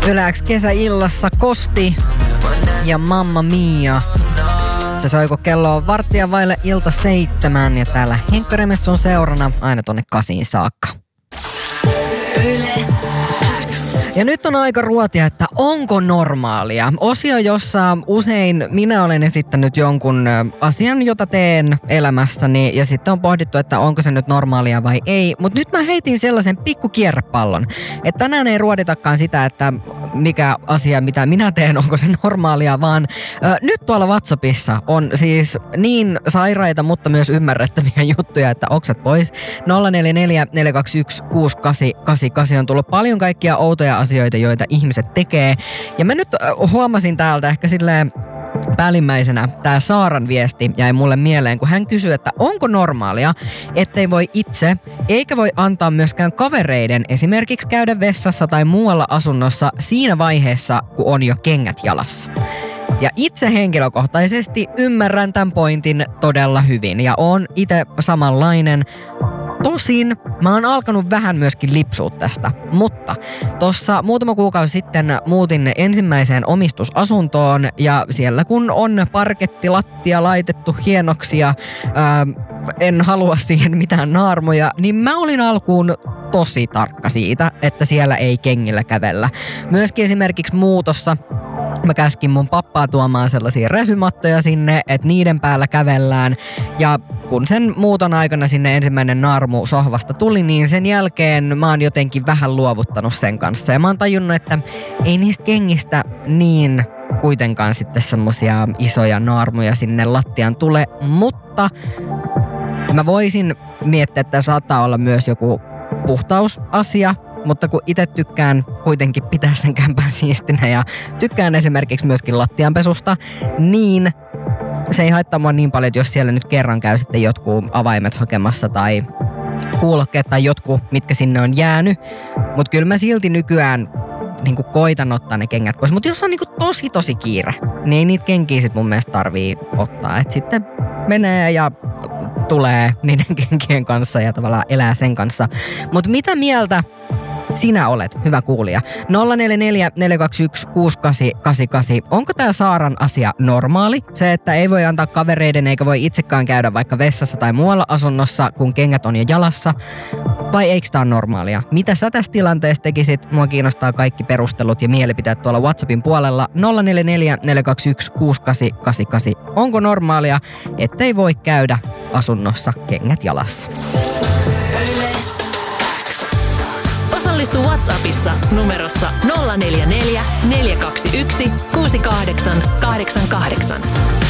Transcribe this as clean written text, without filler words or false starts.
Yle X kesäillassa Kosti ja Mamma Mia. Se soi, kun kello on 6:15 ja täällä Henkka Remesson seurana aina tonne 8 saakka. Yle X. Ja nyt on aika ruotia, että onko normaalia. Osio, jossa usein minä olen esittänyt jonkun asian, jota teen elämässäni ja sitten on pohdittu, että onko se nyt normaalia vai ei. Mutta nyt mä heitin sellaisen pikku kierrepallon, että tänään ei ruoditakaan sitä, että mikä asia, mitä minä teen, onko se normaalia, vaan nyt tuolla WhatsAppissa on siis niin sairaita, mutta myös ymmärrettäviä juttuja, että oksat pois. 044 421 6888 on tullut paljon kaikkia outoja asioita, joita ihmiset tekee. Ja mä nyt huomasin täältä ehkä silleen päällimmäisenä tämä Saaran viesti jäi mulle mieleen, kun hän kysyi, että onko normaalia, ettei voi itse, eikä voi antaa myöskään kavereiden esimerkiksi käydä vessassa tai muualla asunnossa siinä vaiheessa, kun on jo kengät jalassa. Ja itse henkilökohtaisesti ymmärrän tämän pointin todella hyvin ja oon itse samanlainen. Tosin mä oon alkanut vähän myöskin lipsua tästä, mutta tossa muutama kuukausi sitten muutin ensimmäiseen omistusasuntoon ja siellä kun on parkettilattia laitettu hienoksi ja en halua siihen mitään naarmoja, niin mä olin alkuun tosi tarkka siitä, että siellä ei kengillä kävellä. Myöskin esimerkiksi muutossa mä käskin mun pappaa tuomaan sellaisia räsymattoja sinne, että niiden päällä kävellään. Ja kun sen muuton aikana sinne ensimmäinen naarmu sohvasta tuli, niin sen jälkeen mä oon jotenkin vähän luovuttanut sen kanssa. Ja mä oon tajunnut, että ei niistä kengistä niin kuitenkaan sitten semmosia isoja naarmuja sinne lattiaan tule. Mutta mä voisin miettiä, että saattaa olla myös joku puhtausasia. Mutta kun itse tykkään kuitenkin pitää sen kämpän siistinä ja tykkään esimerkiksi myöskin lattianpesusta, niin se ei haittaa mua niin paljon, että jos siellä nyt kerran käy sitten jotkut avaimet hakemassa tai kuulokkeet tai jotkut, mitkä sinne on jäänyt. Mutta kyllä mä silti nykyään niin koitan ottaa ne kengät pois. Mutta jos on niin tosi kiire, niin ei niitä kenkiä sit mun mielestä tarvii ottaa. Et sitten menee ja tulee niiden kenkien kanssa ja tavallaan elää sen kanssa. Mutta mitä mieltä sinä olet, hyvä kuulija? 044 421 6888. Onko tämä Saaran asia normaali? Se, että ei voi antaa kavereiden eikä voi itsekään käydä vaikka vessassa tai muualla asunnossa, kun kengät on jo jalassa? Vai eikö tämä ole normaalia? Mitä sä tässä tilanteessa tekisit? Mua kiinnostaa kaikki perustelut ja mielipiteet tuolla WhatsAppin puolella. 044 421 6888. Onko normaalia, ettei voi käydä asunnossa kengät jalassa? Osallistu WhatsAppissa numerossa 044 421 6888.